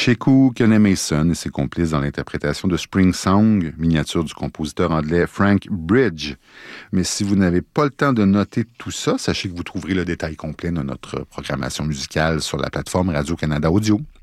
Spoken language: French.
Sheku Kanemason et ses complices dans l'interprétation de Spring Song, miniature du compositeur anglais Frank Bridge. Mais si vous n'avez pas le temps de noter tout ça, sachez que vous trouverez le détail complet de notre programmation musicale sur la plateforme Radio-Canada Audio.